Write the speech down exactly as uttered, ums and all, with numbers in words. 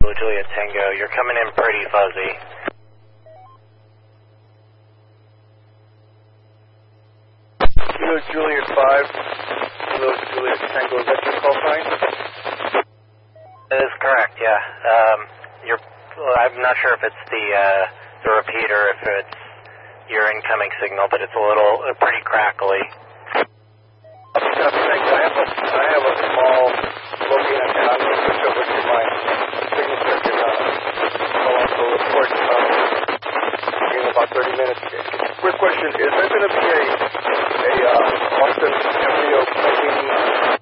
Juliet Tango, you're coming in pretty fuzzy. Kilo Juliet five, Kilo Juliet Tango, is that your call sign? That is correct, yeah. Um, you're, well, I'm not sure if it's the, uh, the repeater, if it's your incoming signal, but it's a little, uh, pretty crackly. Yeah, thanks. I have a, I have a small locating antenna. I'm going to switch over to my signal circuit. Uh, I'll also report uh, in about thirty minutes. Quick question, is there going to be a, a uh, Austin embryo piping